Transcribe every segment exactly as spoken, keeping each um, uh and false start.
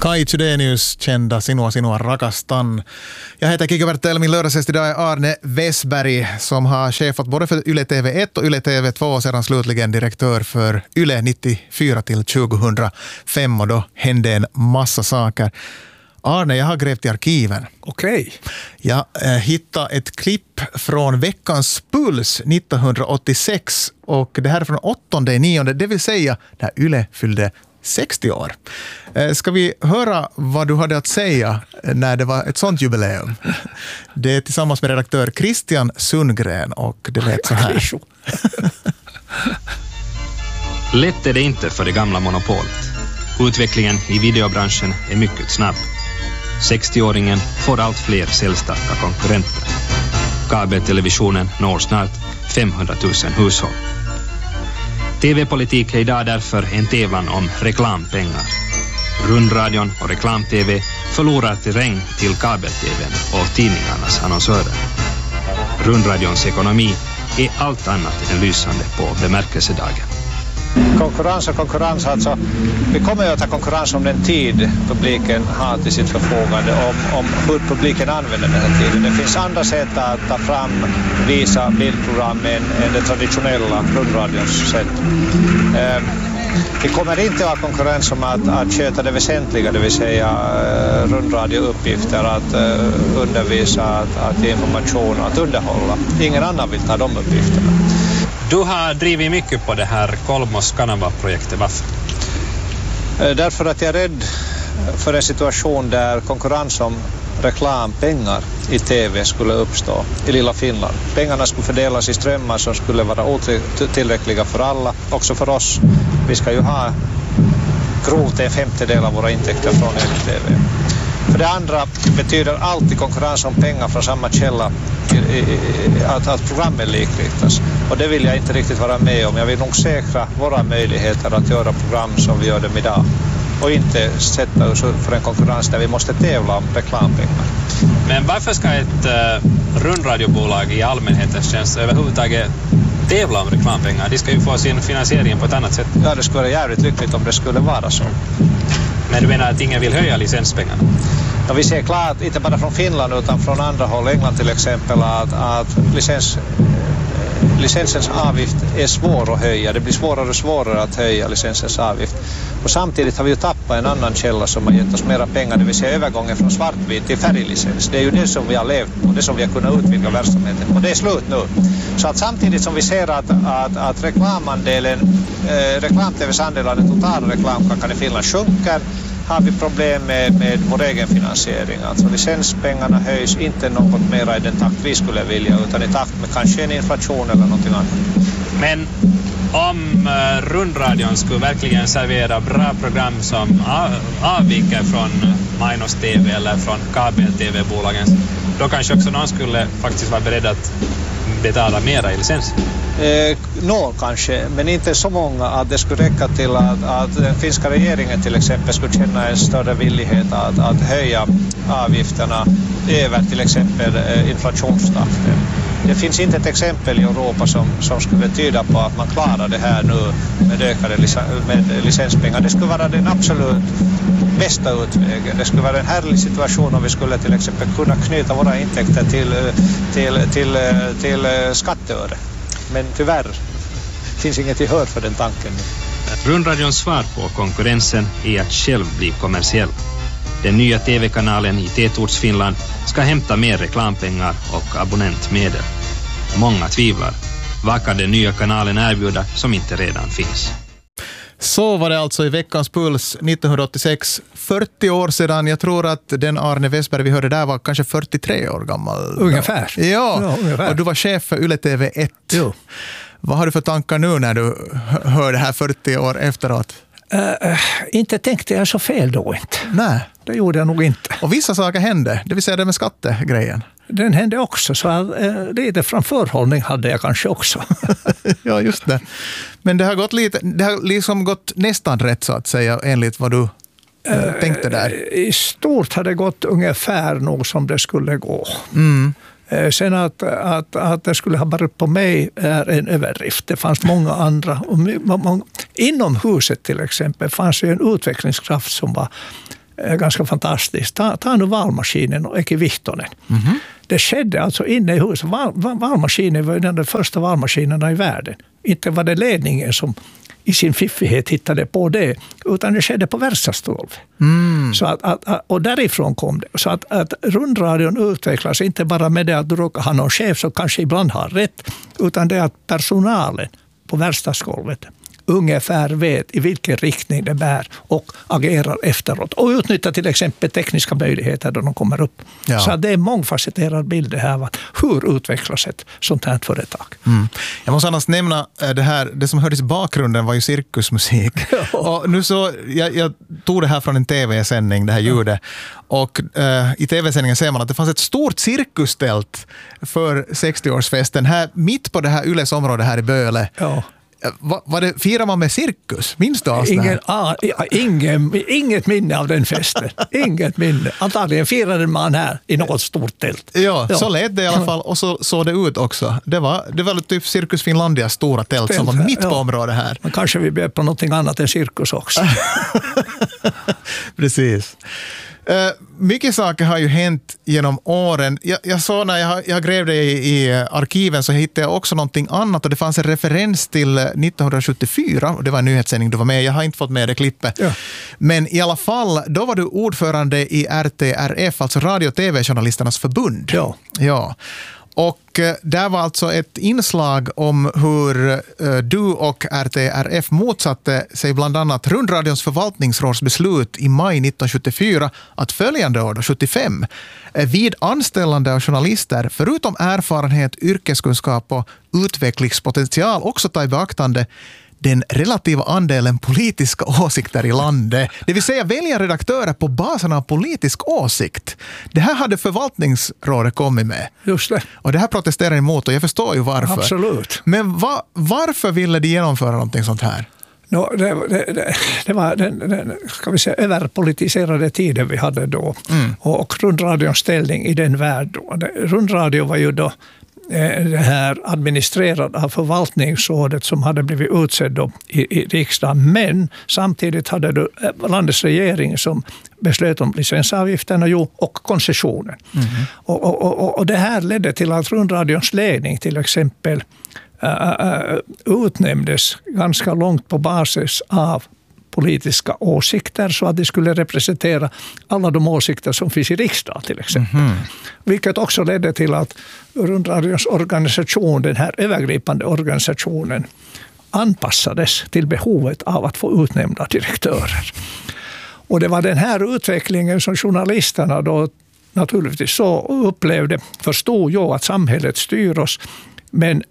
Kai Chydenius, kända Sinua Sinua rakastan. Jag heter Kikki Bertel, min lördagsgäst idag är Arne Wessberg som har chefat både för Yle T V ett och Yle T V två och sedan slutligen direktör för Yle nittiofyra till tjugohundrafem och då hände en massa saker. Arne, jag har grävt i arkiven. Okej. Jag äh, hittade ett klipp från Veckans Puls nittonhundraåttiosex och det här är från åttonde nionde, det vill säga när Yle fyllde sextio år. Ska vi höra vad du hade att säga när det var ett sånt jubileum? Det är tillsammans med redaktör Christian Sundgren och det lät så här. Lätt är det inte för det gamla monopolet. Utvecklingen i videobranschen är mycket snabb. sextioåringen får allt fler säljstarka konkurrenter. Kabeltelevisionen når snart femhundratusen hushåll. T V-politik är idag därför en tävlan om reklampengar. Rundradion och reklam-T V förlorar terräng till kabel-T V och tidningarnas annonsörer. Rundradions ekonomi är allt annat än lysande på bemärkelsedagen. Konkurrens och konkurrens, alltså vi kommer ju att ha konkurrens om den tid publiken har till sitt förfogande, om, om hur publiken använder den här tiden. Det finns andra sätt att ta fram, visa bildprogram än, än det traditionella rundradions sätt. Eh, det kommer inte att ha konkurrens om att, att köta det väsentliga, det vill säga eh, rundradiouppgifter, att eh, undervisa, att, att ge information och att underhålla. Ingen annan vill ta de uppgifterna. Du har drivit mycket på det här Kolmos Kanava-projektet. Varför? Därför att jag är rädd för en situation där konkurrens om reklampengar i T V skulle uppstå i lilla Finland. Pengarna skulle fördelas i strömmar som skulle vara otillräckliga för alla, också för oss. Vi ska ju ha grovt en femtedel av våra intäkter från T V. För det andra betyder alltid konkurrens om pengar från samma källa att, att programmen likriktas. Och det vill jag inte riktigt vara med om. Jag vill nog säkra våra möjligheter att göra program som vi gör dem idag. Och inte sätta oss för en konkurrens där vi måste tävla om reklampengar. Men varför ska ett uh, rundradiobolag i allmänhetens tjänst överhuvudtaget tävla om reklampengar? De ska ju få sin finansiering på ett annat sätt. Ja, det skulle vara jävligt lyckligt om det skulle vara så. Men du menar att ingen vill höja licenspengarna? Ja, vi ser klart, inte bara från Finland utan från andra håll, England till exempel, att, att licens, licensens avgift är svår att höja. Det blir svårare och svårare att höja licensens avgift. Och samtidigt har vi ju tappat en annan källa som har gett oss mera pengar, det vill säga övergången från svartvit till färglicens. Det är ju det som vi har levt på, det som vi har kunnat utvidga verksamheten. Och det är slut nu. Så att samtidigt som vi ser att, att, att reklamandelen, eh, reklam-tvs andel av den totala reklamkakan i Finland sjunker, har vi problem med, med vår egen finansiering. Alltså licenspengarna höjs inte något mer i den takt vi skulle vilja, utan i takt med kanske en inflation eller någonting annat. Men om uh, rundradion skulle verkligen servera bra program som avviker från Mainos T V eller från kabel-T V-bolagen, då kanske också någon skulle faktiskt vara beredd att betala mera i licens? Eh, noll kanske, men inte så många att det skulle räcka till att, att den finska regeringen till exempel skulle känna en större villighet att, att höja avgifterna över till exempel eh, inflationstakten. Det finns inte ett exempel i Europa som, som skulle tyda på att man klarar det här nu med ökade licens, med licenspengar. Det skulle vara den absolut bästa utvägen. Det skulle vara en härlig situation om vi skulle till exempel kunna knyta våra intäkter till, till, till, till, till skatteöre. Men tyvärr finns inget gehör för den tanken. Rundradions svar på konkurrensen är att själv bli kommersiell. Den nya T V-kanalen i tätortsfinland ska hämta mer reklampengar och abonnentmedel. Många tvivlar. Vad kan den nya kanalen erbjuda som inte redan finns? Så var det alltså i Veckans Puls nittonhundraåttiosex, fyrtio år sedan. Jag tror att den Arne Wessberg vi hörde där var kanske fyrtiotre år gammal. Ungefär. Ja, ja ungefär. Och du var chef för Yle T V ett. Jo. Vad har du för tankar nu när du hör det här fyrtio år efteråt? Uh, inte tänkte jag så fel då inte. Nej. Det gjorde jag nog inte. Och vissa saker hände, det vill säga det med skattegrejen. Den hände också, så uh, lite framförhållning hade jag kanske också. Ja, just det. Men det har gått lite, det har liksom gått nästan rätt så att säga, enligt vad du uh, tänkte där. I stort har det gått ungefär nog som det skulle gå. Mm. Sen att, att, att det skulle ha varit på mig är en överdrift. Det fanns många andra. Och inom huset till exempel fanns ju en utvecklingskraft som var ganska fantastiskt. Ta, ta nu valmaskinen och Eki Vihtonen. Mm-hmm. Det skedde alltså inne i huset. Val, val, valmaskinen var den första valmaskinerna i världen. Inte var det ledningen som i sin fiffighet hittade på det, utan det skedde på verkstadsgolvet. Mm. Så att, att, och därifrån kom det. Så att, att rundradion utvecklas inte bara med det att du råkar ha någon chef som kanske ibland har rätt, utan det att personalen på verkstadsgolvet ungefär vet i vilken riktning det bär och agerar efteråt. Och utnyttjar till exempel tekniska möjligheter då de kommer upp. Ja. Så det är mångfacetterad bild det här. Hur utvecklas ett sånt här företag? Mm. Jag måste annars nämna det här, det som hördes i bakgrunden var ju cirkusmusik. Ja. Och nu så, jag, jag tog det här från en tv-sändning, det här ljudet. Och uh, i tv-sändningen ser man att det fanns ett stort cirkustält för sextioårsfesten här mitt på det här Yles område här i Böle. Ja. Var, var det, firar man med cirkus? Minns du alls ingen, ah, ingen, Inget minne av den festen. Inget minne. Antagligen firade man här i något stort tält. Ja, ja. Så lät det i alla fall. Och så såg det ut också. Det var, det var typ Cirkus Finlandias stora tält, tält som var mitt ja. på området här. Men kanske vi bjöd på något annat än cirkus också. Precis. Uh, mycket saker har ju hänt genom åren. Jag, jag såg när jag, jag grävde i, i arkiven så hittade jag också någonting annat och det fanns en referens till nittonhundrasjuttiofyra och det var en nyhetssändning du var med. Jag har inte fått med det klippet. Ja. Men i alla fall, då var du ordförande i R T R F, alltså Radio- och tv-journalisternas förbund. Ja. Ja. Och där var alltså ett inslag om hur du och R T R F motsatte sig bland annat rundradions förvaltningsrådsbeslut i maj nittonhundrasjuttiofyra att följande år, då, sjuttiofem, vid anställande av journalister, förutom erfarenhet, yrkeskunskap och utvecklingspotential, också ta i beaktande den relativa andelen politiska åsikter i landet. Det vill säga välja redaktörer på basen av politisk åsikt. Det här hade förvaltningsrådet kommit med. Just det. Och det här protesterar emot och jag förstår ju varför. Absolut. Men va, varför ville de genomföra någonting sånt här? No, det, det, det var den, den ska vi säga, överpolitiserade tiden vi hade då. Mm. Och, och rundradions ställning i den världen. Rundradio var ju då det här administrerad av förvaltningsrådet som hade blivit utsedd då i, i riksdagen. Men samtidigt hade du landets regering som beslöt om licensavgifterna jo, och koncessionen. Mm. Och, och, och, och det här ledde till att rundradions ledning till exempel uh, utnämndes ganska långt på basis av politiska åsikter så att de skulle representera alla de åsikter som finns i riksdagen till exempel. Mm-hmm. Vilket också ledde till att rundradions organisation, den här övergripande organisationen, anpassades till behovet av att få utnämnda direktörer. Och det var den här utvecklingen som journalisterna då naturligtvis så upplevde, förstod jag att samhället styr oss, men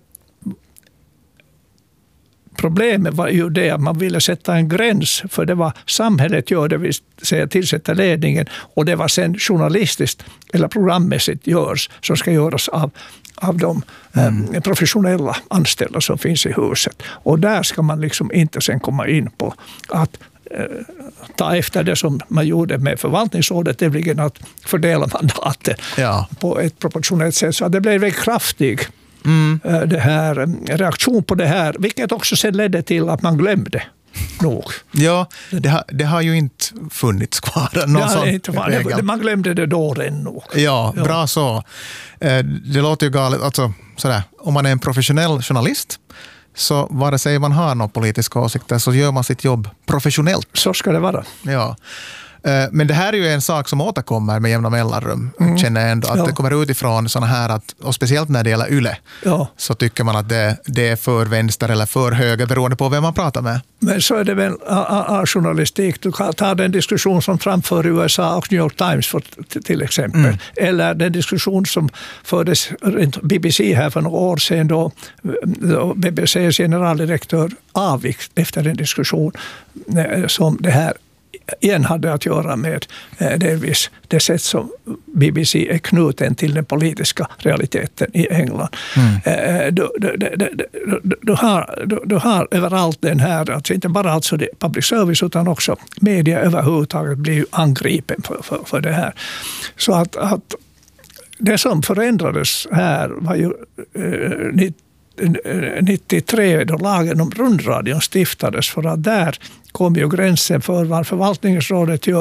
problemet var ju det att man ville sätta en gräns, för det var samhället gör det, vill säga tillsätta ledningen, och det var sen journalistiskt eller programmässigt görs som ska göras av, av de mm. eh, professionella anställda som finns i huset. Och där ska man liksom inte sen komma in på att eh, ta efter det som man gjorde med förvaltningsrådet, det blir att fördela mandaten ja. på ett proportionellt sätt. Så det blev väldigt kraftig Mm. Det här, reaktion på det här, vilket också sen ledde till att man glömde nog. Ja, det har, det har ju inte funnits kvar. Någon ja, inte det, man glömde det då redan. Ja, ja, bra så. Det låter ju galet. Alltså, sådär, om man är en professionell journalist så vare sig man har någon politiska åsikter så gör man sitt jobb professionellt. Så ska det vara. Ja. Men det här är ju en sak som återkommer med jämna mellanrum. Mm. Känner jag ändå att ja. det kommer utifrån såna här att, och speciellt när det gäller Yle, ja. så tycker man att det, det är för vänster eller för höger beroende på vem man pratar med. Men så är det väl A-journalistik. Du kan ta den diskussion som framför U S A och New York Times för, till exempel. Mm. Eller den diskussion som fördes runt B B C här för några år sedan då, då B B C:s generaldirektör avgick efter en diskussion som det här igen hade att göra med eh, delvis det sätt som B B C är knuten till den politiska realiteten i England. Mm. Eh, du, du, du, du, du, har, du, du har överallt den här, alltså inte bara alltså det public service utan också media överhuvudtaget blir ju angripen för, för, för det här. Så att, att det som förändrades här var ju eh, nittiotre då lagen om rundradion stiftades, för att där kom ju gränsen för vad förvaltningsrådet gör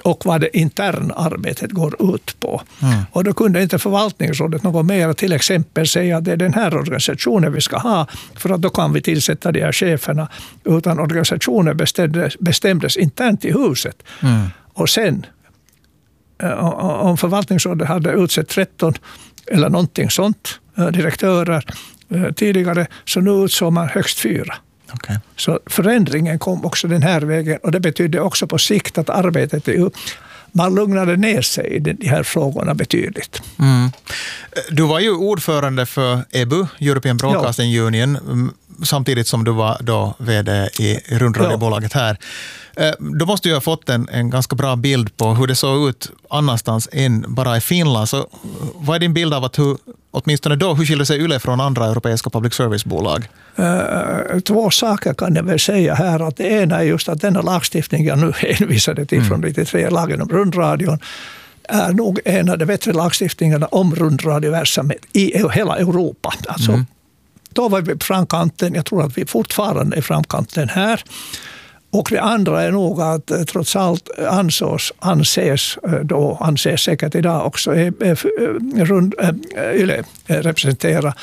och vad det interna arbetet går ut på. Mm. Och då kunde inte förvaltningsrådet något mer till exempel säga att det är den här organisationen vi ska ha för att då kan vi tillsätta de här cheferna, utan organisationen bestämdes, bestämdes internt i huset. Mm. Och sen om förvaltningsrådet hade utsett tretton eller någonting sånt direktörer tidigare, så nu utsåg man högst fyra. Okay. Så förändringen kom också den här vägen, och det betydde också på sikt att arbetet är upp. Man lugnade ner sig i de här frågorna betydligt. Mm. Du var ju ordförande för E B U, European Broadcasting ja. Union, samtidigt som du var då vd i rundradiobolaget här. Då måste du ha fått en, en ganska bra bild på hur det såg ut annanstans än bara i Finland. Så vad är din bild av att hur, åtminstone då, hur skiljer sig Yle från andra europeiska public service-bolag? Uh, två saker kan jag väl säga här. Att det ena är just att denna lagstiftning jag nu hänvisade till mm. från nittiotre, lagen om rundradion, är nog en av de bättre lagstiftningarna om rundradioverksamhet i hela Europa. Alltså, mm. Då var vi på framkanten. Jag tror att vi fortfarande är framkanten här. Och det andra är nog att trots allt ansås, anses, då anses säkert idag också är, är, rund, Yle representera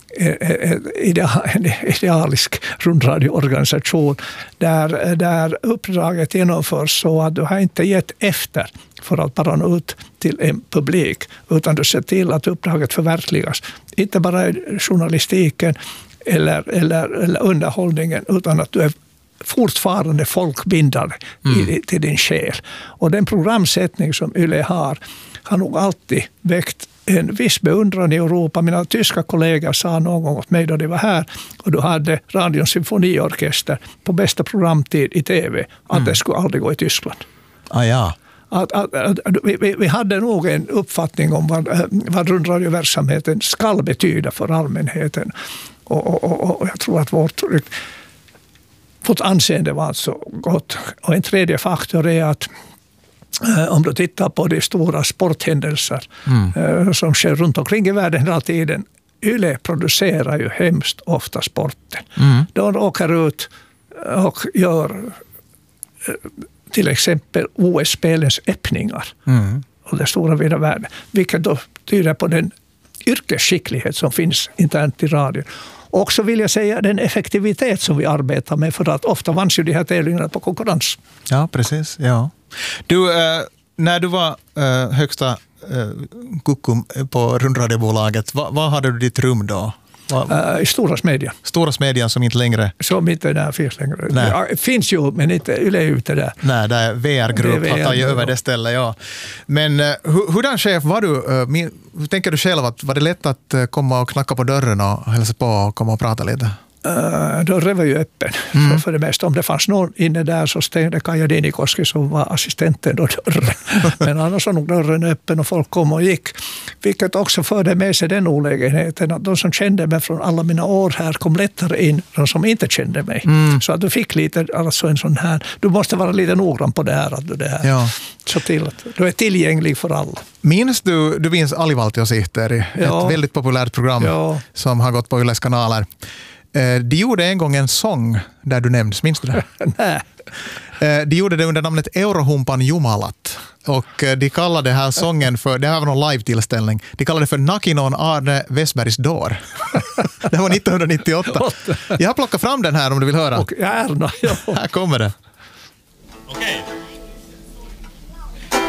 en idealisk rundradioorganisation där, där uppdraget genomförs så att du har inte gett efter för att bara nå ut till en publik, utan du ser till att uppdraget förverkligas. Inte bara i journalistiken eller, eller, eller underhållningen, utan att du är fortfarande folkbindare mm. i, till din själ. Och den programsättning som Yle har har nog alltid väckt en viss beundran i Europa. Mina tyska kollegor sa någon gång åt mig då de var här och du hade Radions symfoniorkester på bästa programtid i tv att mm. det skulle aldrig gå i Tyskland. Ah, ja. Att, att, att, vi, vi hade nog en uppfattning om vad, vad rundradioverksamheten ska betyda för allmänheten. Och, och, och, och jag tror att vårt Vårt anseende var alltså gott. Och en tredje faktor är att eh, om du tittar på de stora sporthändelser mm. eh, som sker runt omkring i världen hela tiden. Yle producerar ju hemskt ofta sporten. Mm. De åker ut och gör eh, till exempel O S-spelens öppningar. Mm. Och det stora vida världen. Vilket då tyder på den yrkesskicklighet som finns internt i radion. Och så vill jag säga den effektivitet som vi arbetar med, för att ofta vanns ju de här tävlingarna på konkurrens. Ja, precis. Ja. Du, eh, när du var eh, högsta eh, kukum på rundradiobolaget, vad, vad hade du ditt rum då? Uh, I Storas Median. Storas Median som inte längre... Som inte där finns längre. Ja, finns ju, men inte Yle är ute där. Nej, där V R-grupp har tagit över det stället, ja. Men uh, hur, hurdan chef var du? Uh, min, hur tänker du själv att var det lätt att uh, komma och knacka på dörren och hälsa på och komma och prata lite? Uh, dörren var ju öppen mm. för, för det mesta. Om det fanns någon inne där så stängde Kaja Dinikoski som var assistenten då dörren. Men annars var nog dörren öppen och folk kom och gick. Vilket också förde med sig den olägenheten att de som kände mig från alla mina år här kom lättare in, de som inte kände mig. Mm. Så att du fick lite, alltså en sån här, du måste vara lite noggrann på det här. Att du det här. Ja. Så till att du är tillgänglig för alla. Minns du, du minns Alivaltiosihteeri, ja. Ett väldigt populärt program ja. Som har gått på Yles kanaler. De gjorde en gång en sång där du nämns, minns du det? Nej. De gjorde det under namnet Eurohumpan Jumalat. Och de kallade den här sången för, det här var någon live-tillställning, de kallade det för Nakinon Arne Westbergs dår. Det var nittonhundranittioåtta. Jag har plockat fram den här om du vill höra. Och gärna, ja. Här kommer det. Okej.